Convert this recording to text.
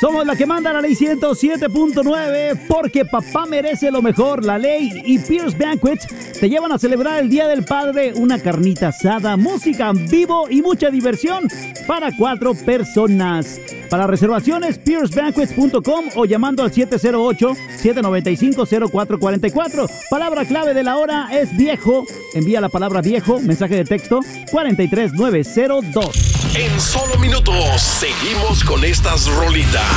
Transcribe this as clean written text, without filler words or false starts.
Somos la que manda la ley 107.9, porque papá merece lo mejor. La ley y Pierce Banquet te llevan a celebrar el Día del Padre, una carnita asada, música en vivo y mucha diversión para 4 personas. Para reservaciones, piercebanquets.com o llamando al 708-795-0444. Palabra clave de la hora es viejo. Envía la palabra viejo, mensaje de texto 43902. En solo minutos seguimos con estas rolitas.